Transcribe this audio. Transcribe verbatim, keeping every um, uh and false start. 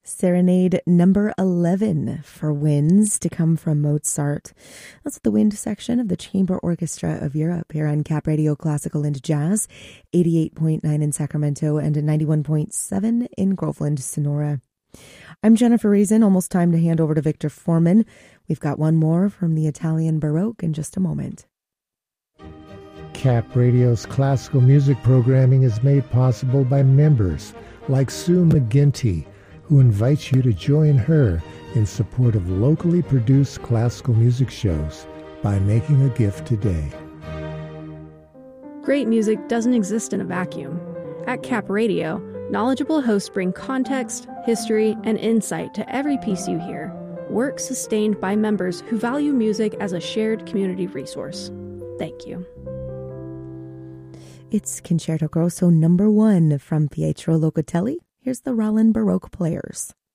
Serenade number eleven for winds to come from Mozart. That's the wind section of the Chamber Orchestra of Europe here on Cap Radio Classical and Jazz, eighty-eight point nine in Sacramento and ninety-one point seven in Groveland, Sonora. I'm Jennifer Reason. Almost time to hand over to Victor Foreman. We've got one more from the Italian Baroque in just a moment. Cap Radio's classical music programming is made possible by members like Sue McGinty, who invites you to join her in support of locally produced classical music shows by making a gift today. Great music doesn't exist in a vacuum. At Cap Radio, knowledgeable hosts bring context, history, and insight to every piece you hear. Work sustained by members who value music as a shared community resource. Thank you. It's Concerto Grosso number one from Pietro Locatelli. Here's the Rollin Baroque Players.